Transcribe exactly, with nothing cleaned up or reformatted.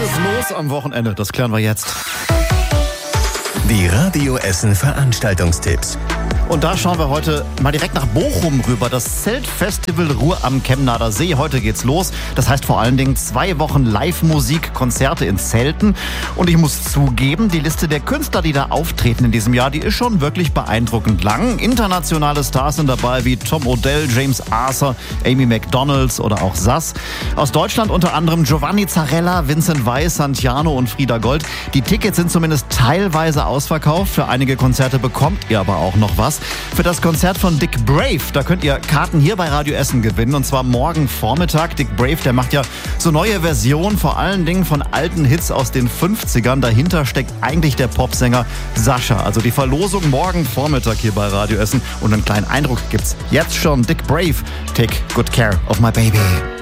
ist los am Wochenende? Das klären wir jetzt. Die Radio Essen Veranstaltungstipps. Und da schauen wir heute mal direkt nach Bochum rüber. Das Zeltfestival Ruhr am Chemnader See. Heute geht's los. Das heißt vor allen Dingen zwei Wochen Live-Musik, Konzerte in Zelten. Und ich muss zugeben, die Liste der Künstler, die da auftreten in diesem Jahr, die ist schon wirklich beeindruckend lang. Internationale Stars sind dabei wie Tom Odell, James Arthur, Amy McDonalds oder auch Sass. Aus Deutschland unter anderem Giovanni Zarella, Vincent Weiss, Santiano und Frieda Gold. Die Tickets sind zumindest teilweise ausverkauft. Für einige Konzerte bekommt ihr aber auch noch was. Für das Konzert von Dick Brave, da könnt ihr Karten hier bei Radio Essen gewinnen. Und zwar morgen Vormittag. Dick Brave, der macht ja so neue Versionen, vor allen Dingen von alten Hits aus den fünfzigern. Dahinter steckt eigentlich der Popsänger Sascha. Also die Verlosung morgen Vormittag hier bei Radio Essen. Und einen kleinen Eindruck gibt's jetzt schon. Dick Brave, Take Good Care of My Baby.